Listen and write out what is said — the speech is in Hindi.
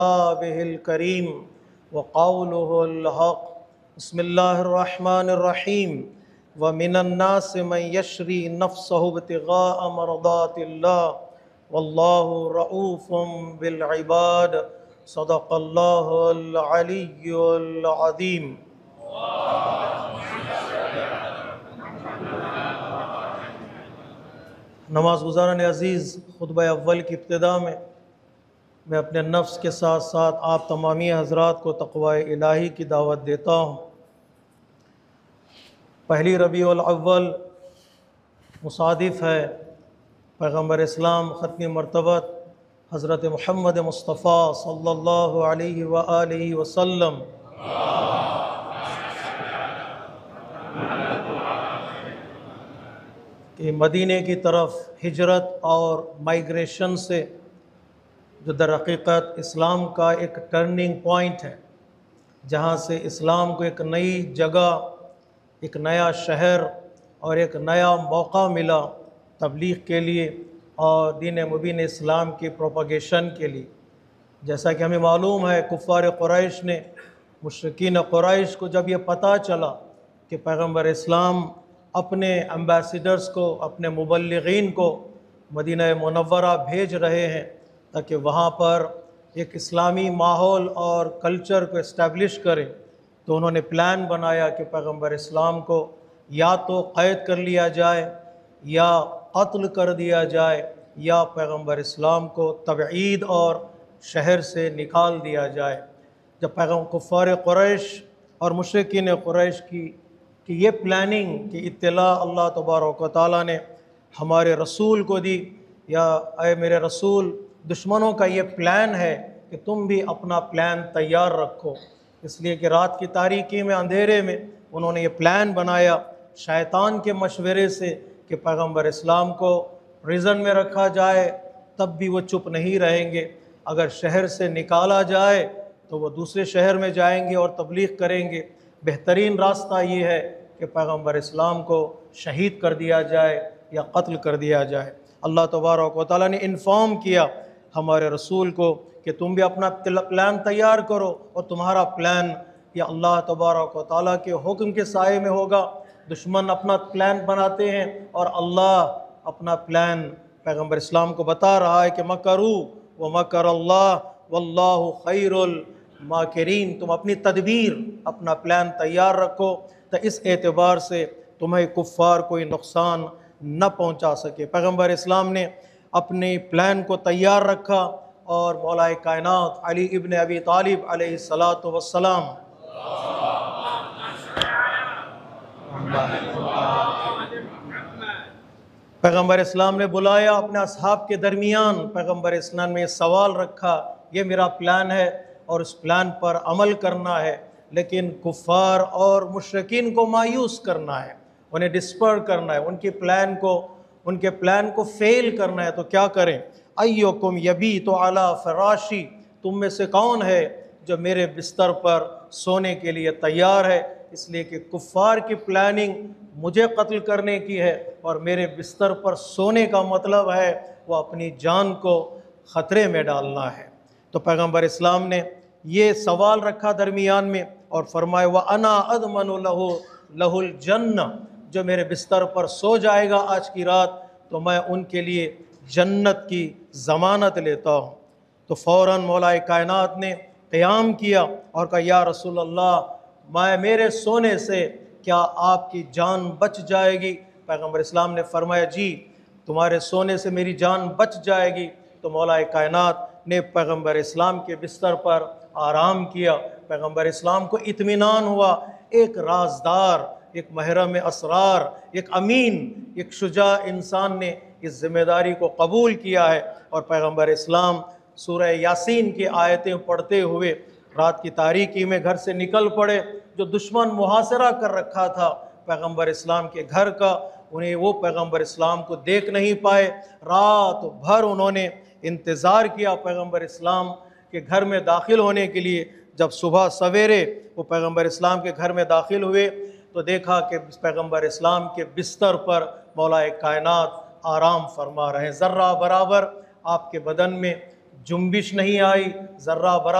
बिहिल करीम व क़ौलुहुल हक़। बिस्मिल्लाहिर्रहमानिर्रहीम। व मिनन्नासि मन यशरी नफ़्सहु इब्तिग़ाअ मरदातिल्लाह वल्लाहु रऊफ़ुम बिल इबाद। सदक़ल्लाहुल अलिय्युल अज़ीम। नमाज़ गुज़ारन अज़ीज़, खुतबा अव्वल की इब्तिदा में मैं अपने नफ्स के साथ साथ आप तमामी हज़रात को तक़वा इलाही की दावत देता हूँ। पहली रबीउल अव्वल मुसादिफ़ है पैगम्बर इस्लाम ख़त्मी मरतबत हज़रत मुहम्मद मुस्तफ़ा सल्लल्लाहु अलैहि व आलिहि वसल्लम कि मदीने की तरफ हिजरत और माइग्रेशन से जो दर हकीकत इस्लाम का एक टर्निंग पॉइंट है, जहाँ से इस्लाम को एक नई जगह, एक नया शहर और एक नया मौका मिला तबलीग के लिए और दीन मुबीन इस्लाम की प्रोपगेशन के लिए। जैसा कि हमें मालूम है, कुफ़ार कुरैश ने, मुशरिकीन कुरैश को जब ये पता चला कि पैगम्बर इस्लाम अपने एम्बेसडर्स को, अपने मुबल्लिगीन को मदीना मुनव्वरा भेज रहे हैं ताकि वहाँ पर एक इस्लामी माहौल और कल्चर को इस्टेब्लिश करें, तो उन्होंने प्लान बनाया कि पैगम्बर इस्लाम को या तो क़ैद कर लिया जाए या क़त्ल कर दिया जाए या पैगम्बर इस्लाम को तबईद और शहर से निकाल दिया जाए। जब पैगम्बर कुफ़ार कुरैश और मुशरिकीन कुरैश की ये प्लानिंग की इत्तला अल्लाह तबारक व तआला ने हमारे रसूल को दी, या ऐ मेरे रसूल, दुश्मनों का ये प्लान है कि तुम भी अपना प्लान तैयार रखो। इसलिए कि रात की तारीकी में, अंधेरे में उन्होंने ये प्लान बनाया शैतान के मशवरे से कि पैगम्बर इस्लाम को प्रिजन में रखा जाए, तब भी वो चुप नहीं रहेंगे। अगर शहर से निकाला जाए तो वो दूसरे शहर में जाएंगे और तबलीग करेंगे। बेहतरीन रास्ता ये है कि पैगम्बर इस्लाम को शहीद कर दिया जाए या कत्ल कर दिया जाए। अल्लाह तबारक व तआला ने इन्फॉर्म किया हमारे रसूल को कि तुम भी अपना प्लान तैयार करो और तुम्हारा प्लान या अल्लाह तबारक व तआला के हुक्म के साए में होगा। दुश्मन अपना प्लान बनाते हैं और अल्लाह अपना प्लान पैगम्बर इस्लाम को बता रहा है कि मकरू व मकर अल्लाह वल्लाहु खैरुल माकिरीन। तुम अपनी तदबीर, अपना प्लान तैयार रखो, तो इस एतबार से तुम्हें कुफ़ार कोई नुकसान न पहुंचा सके। पैगम्बर इस्लाम ने अपने प्लान को तैयार रखा और मौलाए कायनात अली इब्न अबी तालिब अलैहिस्सलातु वस्सलाम पैगम्बर इस्लाम ने बुलाया अपने असहाब के दरमियान। पैगम्बर इस्लाम ने सवाल रखा, ये मेरा प्लान है और इस प्लान पर अमल करना है, लेकिन कुफ़ार और मुशरिकीन को मायूस करना है, उन्हें डिस्पर करना है, उनके प्लान को फेल करना है। तो क्या करें? अय्युकुम यबीतु अला फराशी, तुम में से कौन है जो मेरे बिस्तर पर सोने के लिए तैयार है? इसलिए कि कुफ़ार की प्लानिंग मुझे कत्ल करने की है और मेरे बिस्तर पर सोने का मतलब है वो अपनी जान को ख़तरे में डालना है। तो पैगम्बर इस्लाम ने ये सवाल रखा दरमियान में और फरमाया व अना अदमनु लहुल जन्नह, जो मेरे बिस्तर पर सो जाएगा आज की रात तो मैं उनके लिए जन्नत की ज़मानत लेता हूँ। तो फ़ौरन मौलाए कायनात ने क़याम किया और कहा, या रसूल अल्लाह, मेरे सोने से क्या आपकी जान बच जाएगी? पैगम्बर इस्लाम ने फरमाया, जी, तुम्हारे सोने से मेरी जान बच जाएगी। तो मौलाए कायनात ने पैगम्बर इस्लाम के बिस्तर पर आराम किया। पैगम्बर इस्लाम को इत्मीनान हुआ, एक राजदार, एक महरम असरार, एक अमीन, एक शुजा इंसान ने इस ज़िम्मेदारी को कबूल किया है। और पैगम्बर इस्लाम सूरह यासीन की आयतें पढ़ते हुए रात की तारीकी में घर से निकल पड़े। जो दुश्मन मुहासरा कर रखा था पैगम्बर इस्लाम के घर का, उन्हें वो पैगम्बर इस्लाम को देख नहीं पाए। रात भर उन्होंने इंतज़ार किया पैगम्बर इस्लाम के घर में दाखिल होने के लिए। जब सुबह सवेरे वो पैगम्बर इस्लाम के घर में दाखिल हुए तो देखा कि पैगम्बर इस्लाम के बिस्तर पर मौलाए कायनात आराम फरमा रहे हैं। ज़र्रा बराबर आपके बदन में जुम्बिश नहीं आई, ज़र्रा